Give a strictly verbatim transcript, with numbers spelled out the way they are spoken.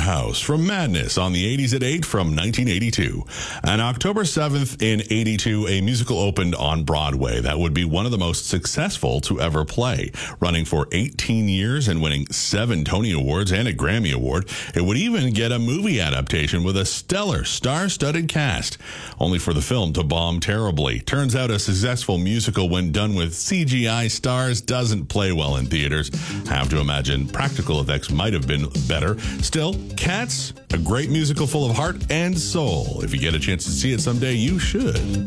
House from Madness on the eighties at eight from nineteen eighty-two. And October seventh in eighty-two, a musical opened on Broadway that would be one of the most successful to ever play. Running for eighteen years and winning seven Tony Awards and a Grammy Award, it would even get a movie adaptation with a stellar star-studded cast, only for the film to bomb terribly. Turns out a successful musical when done with C G I stars doesn't play well in theaters. Have to imagine practical effects might have been better. Still, Cats, a great musical full of heart and soul. If you get a chance to see it someday, you should.